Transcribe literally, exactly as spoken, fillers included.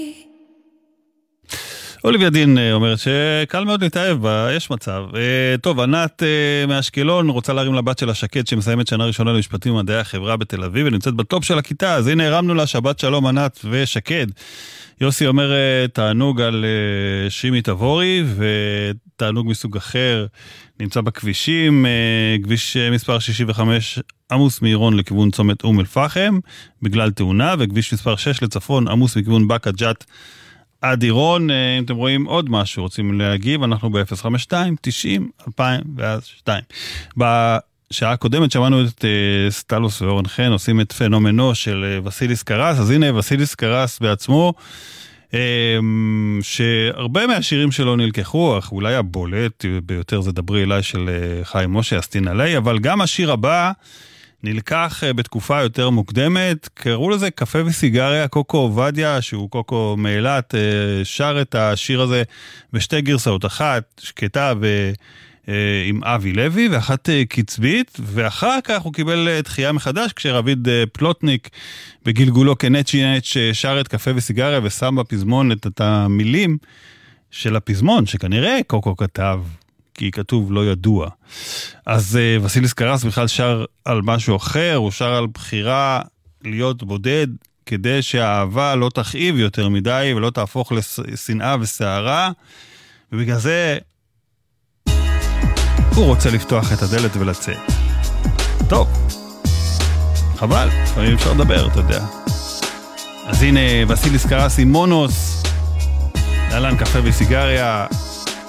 אוליביה דין אומרת שקל מאוד להתאהב בה, יש מצב. טוב, ענת מאשקלון רוצה להרים לבת של השקד שמסיימת שנה ראשונה למשפטים ומדעי החברה בתל אביב ונמצאת בטופ של הכיתה, אז הנה הרמנו לה שבת שלום ענת ושקד. יוסי אומר תענוג על שימי תבורי, ותענוג מסוג אחר נמצא בכבישים, כביש מספר שישים וחמש עמוס מעירון לכיוון צומת אום אל פחם בגלל תאונה, וכביש מספר שש לצפון עמוס מכיוון בקה ג'ת עד עירון. אם אתם רואים עוד משהו, רוצים להגיב, אנחנו ב-אפס חמש שתיים תשעים אלפיים ושתיים. בשעה הקודמת שמענו את סטלוס ואורן חן עושים את פנומנו של וסיליס קרס, אז הנה וסיליס קרס בעצמו, שהרבה מהשירים שלו נלקחו, אך אולי הבולט ביותר זה דברי אליי של חיים משה אסתין עלי, אבל גם השיר הבא נלקח בתקופה יותר מוקדמת, קראו לזה קפה וסיגריה. קוקו עובדיה, שהוא קוקו מאילת, שר את השיר הזה בשתי גרסאות, אחת שקטה ו... עם אבי לוי, ואחת קצבית, ואחר כך הוא קיבל תחייה מחדש, כשרביד פלוטניק בגלגולו כנצ'י נצ' שר את קפה וסיגריה, ושם בפזמון את, את המילים של הפזמון, שכנראה קוקו כתב, כי כתוב לא ידוע. אז uh, וסיליס קרס בכלל שר על משהו אחר, הוא שר על בחירה להיות בודד, כדי שהאהבה לא תכאיב יותר מדי, ולא תהפוך לשנאה ושערה, ובגלל זה הוא רוצה לפתוח את הדלת ולצאת. טוב, חבל, לפעמים אפשר לדבר, אתה יודע. אז הנה וסיליס קרס עם מונוס, להלן קפה וסיגריה,